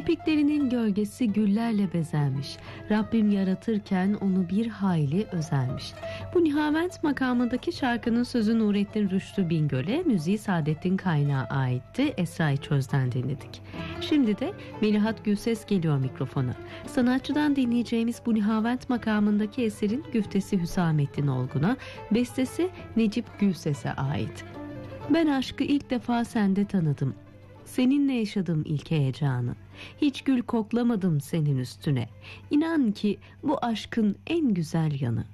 Kirpiklerinin gölgesi güllerle bezenmiş. Rabbim yaratırken onu bir hayli özenmiş. Bu Nihavent makamındaki şarkının sözü Nurettin Rüştü Bingöl'e, müziği Saadettin Kaynağı aitti. Esra-i Çöz'den dinledik. Şimdi de Melihat Gülses geliyor mikrofona. Sanatçıdan dinleyeceğimiz bu Nihavent makamındaki eserin güftesi Hüsamettin Olgun'a, bestesi Necip Gülses'e ait. Ben aşkı ilk defa sende tanıdım. Seninle yaşadım ilk heyecanı. Hiç gül koklamadım senin üstüne. İnan ki bu aşkın en güzel yanı.